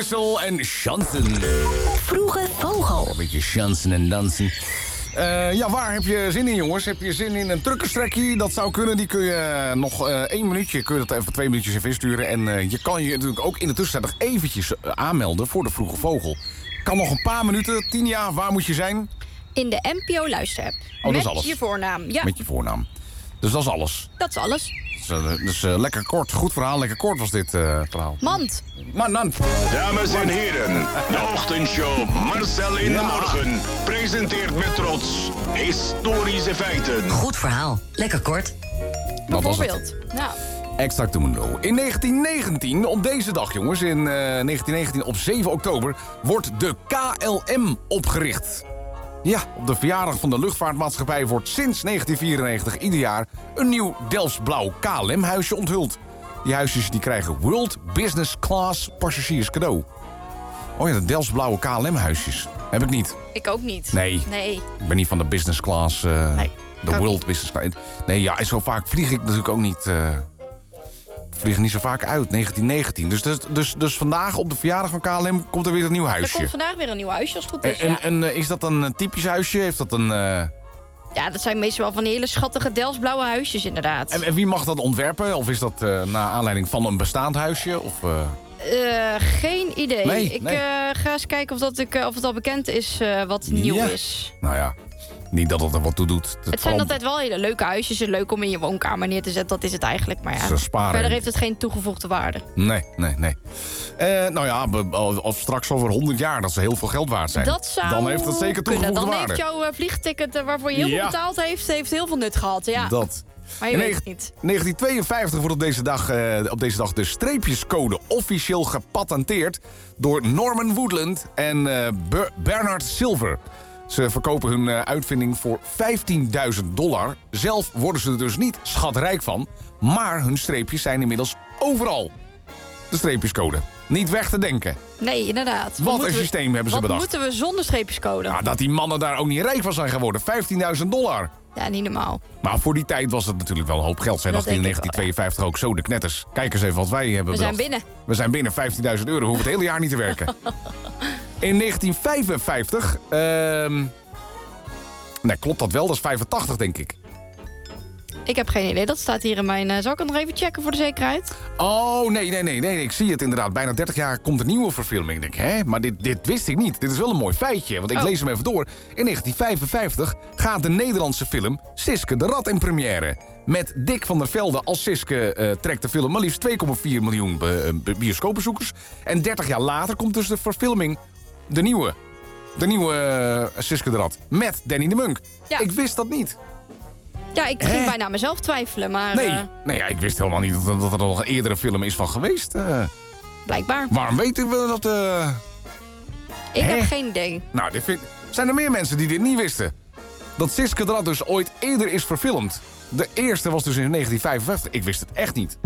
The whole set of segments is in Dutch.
Wessel en Chansen. Vroege Vogel. Een beetje chansen en dansen. Ja, waar heb je zin in, jongens? Heb je zin in een truckerstrekkie? Dat zou kunnen. Die kun je nog 1 minuutje, kun je dat even 2 minuutjes even insturen. En je kan je natuurlijk ook in de tussentijd nog eventjes aanmelden voor de Vroege Vogel. Kan nog een paar minuten. Tinia, waar moet je zijn? In de NPO Luisterapp. Dat is alles. Met je voornaam. Ja, Met je voornaam. Dus dat is alles. dat is alles. Dus lekker kort. Goed verhaal, lekker kort was dit verhaal. Mand. Man. Dames en heren, de ochtendshow Marcel in de Morgen presenteert met trots historische feiten. Goed verhaal. Lekker kort. Dat was het. Bijvoorbeeld. Nou, Exactamundo. In 1919, op deze dag jongens, in 1919 op 7 oktober... wordt de KLM opgericht. Ja, op de verjaardag van de luchtvaartmaatschappij wordt sinds 1994 ieder jaar... een nieuw Delftsblauw KLM-huisje onthuld. Die huisjes die krijgen World Business Class passagiers cadeau. Oh ja, de Delftsblauwe KLM-huisjes. Heb ik niet. ik ook niet. Nee. Ik ben niet van de business class. Nee, de ook World Business Class. Nee, ja, zo vaak vlieg ik natuurlijk ook niet... vliegen niet zo vaak uit, 1919. Dus vandaag op de verjaardag van KLM komt er weer een nieuw Er huisje. komt vandaag weer een nieuw huisje als het goed is. Ja. En is dat een typisch huisje? Heeft dat een... Ja, dat zijn meestal wel van die hele schattige Delftsblauwe huisjes inderdaad. En wie mag dat ontwerpen? Of is dat naar aanleiding van een bestaand huisje? Of, Geen idee. Nee, ik nee. ga eens kijken of het al bekend is wat nieuw Ja. is. Nou ja, niet dat het er wat toe doet. Het zijn altijd wel hele leuke huisjes. Leuk om in je woonkamer neer te zetten. Dat is het eigenlijk. Maar ja, Ze sparen. verder heeft het geen toegevoegde waarde. Nee. Nou ja, of straks over 100 jaar dat ze heel veel geld waard zijn. Dat zou Dan heeft het zeker kunnen. toegevoegde Dan waarde. heeft jouw vliegticket waarvoor je heel veel Ja. betaald heeft heel veel nut gehad. Ja. Dat. Maar je In weet het niet. 1952 wordt op deze dag de streepjescode officieel gepatenteerd door Norman Woodland en Bernard Silver. Ze verkopen hun uitvinding voor $15.000. Zelf worden ze er dus niet schatrijk van, maar hun streepjes zijn inmiddels overal. De streepjescode. Niet weg te denken. Nee, inderdaad. Wat een systeem hebben ze bedacht. Wat moeten we zonder streepjescode? Ja, dat die mannen daar ook niet rijk van zijn geworden. $15.000. Ja, niet normaal. Maar voor die tijd was het natuurlijk wel een hoop geld. Zij Dat dachten in denk ik wel, 1952 ook zo de knetters. Kijk eens even wat wij hebben We bedacht. zijn binnen. We zijn binnen €15.000. We hoeven het hele jaar niet te werken. In 1955... nee, klopt dat wel? Dat is 85, denk ik. Ik heb geen idee. Dat staat hier in mijn... zal ik het nog even checken voor de zekerheid? Oh, nee. Ik zie het inderdaad. Bijna 30 jaar komt een nieuwe verfilming. Ik denk, hè? Maar dit wist ik niet. Dit is wel een mooi feitje, want ik lees hem even door. In 1955 gaat de Nederlandse film Siske de Rat in première. Met Dick van der Velde als Siske trekt de film maar liefst 2,4 miljoen bioscoopbezoekers. En 30 jaar later komt dus de verfilming, de nieuwe Siske de Rat. Met Danny de Munk. Ja. Ik wist dat niet. Ja, ik ging bijna mezelf twijfelen, maar Nee, ik wist helemaal niet dat er nog een eerdere film is van geweest. blijkbaar. Waarom weten we dat... Ik Hè? heb geen idee. Nou, zijn er meer mensen die dit niet wisten? Dat Siske de Rat dus ooit eerder is verfilmd. De eerste was dus in 1955. Ik wist het echt niet.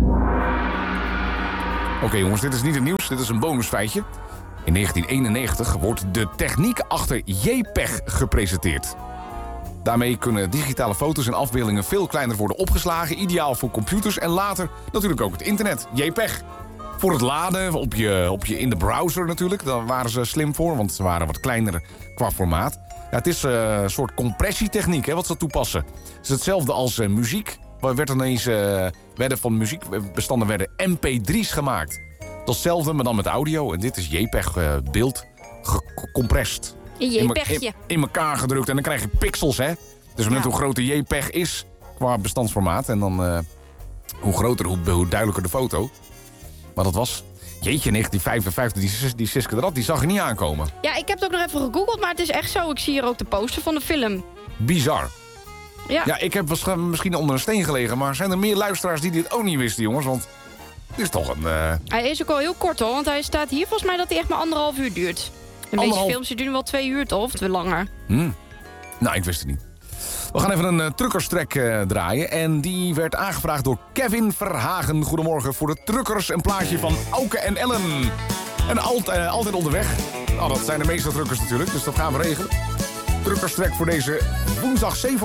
Oké, jongens, dit is niet het nieuws. Dit is een bonusfeitje. In 1991 wordt de techniek achter JPEG gepresenteerd. Daarmee kunnen digitale foto's en afbeeldingen veel kleiner worden opgeslagen. Ideaal voor computers en later natuurlijk ook het internet. JPEG. Voor het laden op je in de browser natuurlijk. Daar waren ze slim voor, want ze waren wat kleiner qua formaat. Ja, het is een soort compressietechniek wat ze toepassen. Het is hetzelfde als muziek. Van muziekbestanden werden MP3's gemaakt. Dat is hetzelfde, maar dan met audio. En dit is JPEG beeld gecompressed. Een JPEGje. In elkaar gedrukt. En dan krijg je pixels, hè. Dus net hoe groot de JPEG is qua bestandsformaat. En dan hoe groter, hoe duidelijker de foto. Maar dat was... Jeetje, 1955, die Siske de Rat, die zag je niet aankomen. Ja, ik heb het ook nog even gegoogeld, maar het is echt zo. Ik zie hier ook de poster van de film. Bizar. Ja. Ja, ik heb misschien onder een steen gelegen... maar zijn er meer luisteraars die dit ook niet wisten, jongens? Want het is toch een... Hij is ook al heel kort, hoor. Want hij staat hier volgens mij dat hij echt maar 1,5 uur duurt. De meeste films die duren wel 2 uur, toch? Of langer. Nou, ik wist het niet. We gaan even een truckerstrek draaien. En die werd aangevraagd door Kevin Verhagen. Goedemorgen voor de truckers. Een plaatje van Auke en Ellen. En altijd onderweg. Nou, dat zijn de meeste truckers natuurlijk. Dus dat gaan we regelen. Truckerstrek voor deze woensdag 7